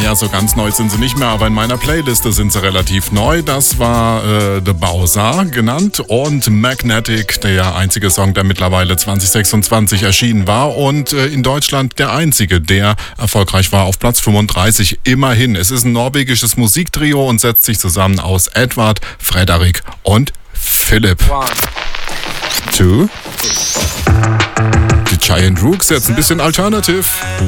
Naja, so ganz neu sind sie nicht mehr, aber in meiner Playliste sind sie relativ neu. Das war The Bowser genannt und Magnetic, der einzige Song, der mittlerweile 2026 erschienen war und in Deutschland der einzige, der erfolgreich war, auf Platz 35 immerhin. Es ist ein norwegisches Musiktrio und setzt sich zusammen aus Edward, Frederik und Philipp. 2. Die Giant Rooks, jetzt ein bisschen Alternative.